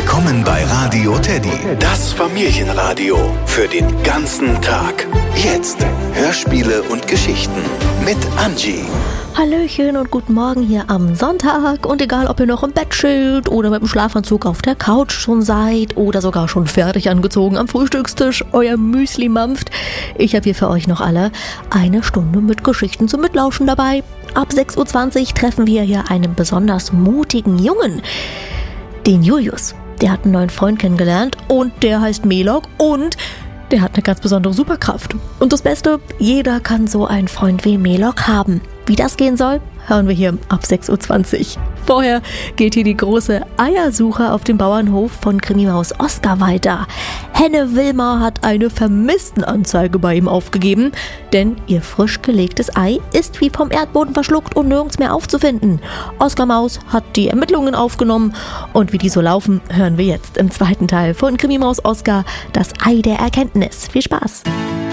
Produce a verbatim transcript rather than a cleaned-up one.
Willkommen bei Radio Teddy, das Familienradio für den ganzen Tag. Jetzt Hörspiele und Geschichten mit Angie. Hallöchen und guten Morgen hier am Sonntag. Und egal, ob ihr noch im Bett chillt oder mit dem Schlafanzug auf der Couch schon seid oder sogar schon fertig angezogen am Frühstückstisch, euer Müsli mampft, ich habe hier für euch noch alle eine Stunde mit Geschichten zum Mitlauschen dabei. Ab sechs Uhr zwanzig treffen wir hier einen besonders mutigen Jungen, den Julius. Der hat einen neuen Freund kennengelernt und der heißt Melok und der hat eine ganz besondere Superkraft. Und das Beste, jeder kann so einen Freund wie Melok haben. Wie das gehen soll, hören wir hier ab sechs Uhr zwanzig. Vorher geht hier die große Eiersuche auf dem Bauernhof von Krimimaus Oskar weiter. Henne Wilma hat eine Vermisstenanzeige bei ihm aufgegeben, denn ihr frisch gelegtes Ei ist wie vom Erdboden verschluckt und nirgends mehr aufzufinden. Oskar Maus hat die Ermittlungen aufgenommen und wie die so laufen, hören wir jetzt im zweiten Teil von Krimimaus Oskar, das Ei der Erkenntnis. Viel Spaß!